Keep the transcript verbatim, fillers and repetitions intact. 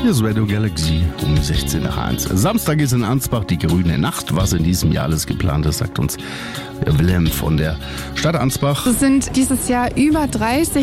Hier ist Radio Galaxy um sechzehn nach eins. Samstag ist in Ansbach die grüne Nacht. Was in diesem Jahr alles geplant ist, sagt uns Wilhelm von der Stadt Ansbach. Es sind dieses Jahr über dreißig